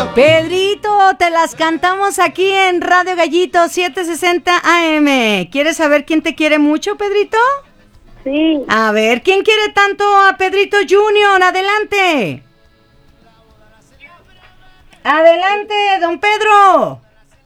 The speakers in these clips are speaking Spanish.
Pedrito, te las cantamos aquí en Radio Gallito 760 AM. ¿Quieres saber quién te quiere mucho, Pedrito? Sí. A ver, ¿quién quiere tanto a Pedrito Junior? Adelante. Adelante, don Pedro.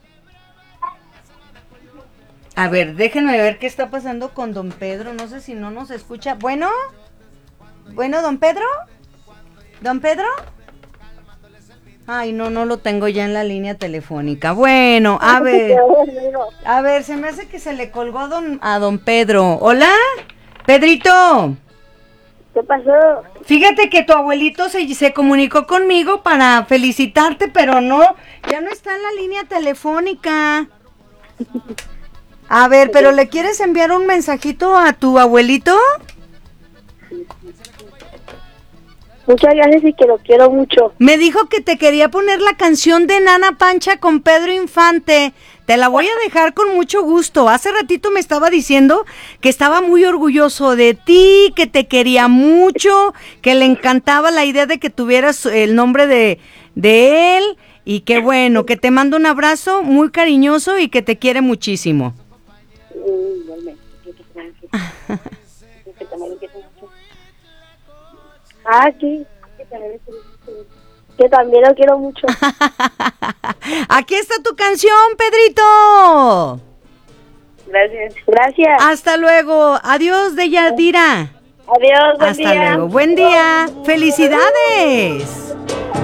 A ver, déjenme ver qué está pasando con don Pedro. No sé si no nos escucha. Bueno, don Pedro. ¿Don Pedro? Ay, no lo tengo ya en la línea telefónica. Bueno, a ver, se me hace que se le colgó a don Pedro. ¿Hola? Pedrito. ¿Qué pasó? Fíjate que tu abuelito se comunicó conmigo para felicitarte, pero ya no está en la línea telefónica. A ver, ¿pero le quieres enviar un mensajito a tu abuelito? Muchas gracias y que lo quiero mucho. Me dijo que te quería poner la canción de Nana Pancha con Pedro Infante. Te la voy a dejar con mucho gusto. Hace ratito me estaba diciendo que estaba muy orgulloso de ti, que te quería mucho, que le encantaba la idea de que tuvieras el nombre de él. Y que bueno, que te mando un abrazo muy cariñoso y que te quiere muchísimo. Sí. Que también lo quiero mucho. Aquí está tu canción, Pedrito. Gracias. Hasta luego. Adiós, Deyadira. Adiós, buen día. Hasta luego. Buen día. Felicidades.